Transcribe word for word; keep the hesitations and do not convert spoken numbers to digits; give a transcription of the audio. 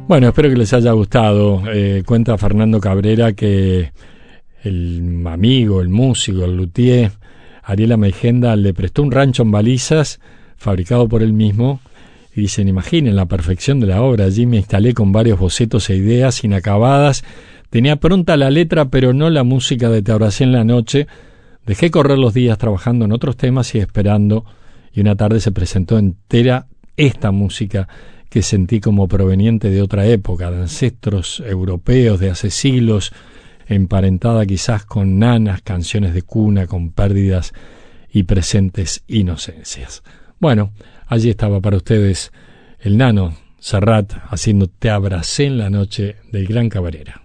Bueno, espero que les haya gustado. Eh, cuenta Fernando Cabrera que el amigo, el músico, el luthier Ariel Ameijenda le prestó un rancho en Balizas fabricado por él mismo y dicen, imaginen la perfección de la obra. Allí me instalé con varios bocetos e ideas inacabadas. Tenía pronta la letra, pero no la música de Te abracé en la noche. Dejé correr los días trabajando en otros temas y esperando, y una tarde se presentó entera esta música que sentí como proveniente de otra época, de ancestros europeos de hace siglos, emparentada quizás con nanas, canciones de cuna, con pérdidas y presentes inocencias. Bueno, allí estaba para ustedes el Nano Serrat haciendo Te abracé en la noche del Gran Cabrera.